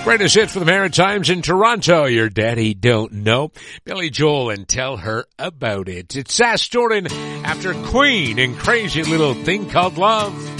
Greatest hits for the Maritimes in Toronto. Your daddy don't know. Billy Joel and Tell Her About It. It's Sass Jordan after Queen and Crazy Little Thing Called Love.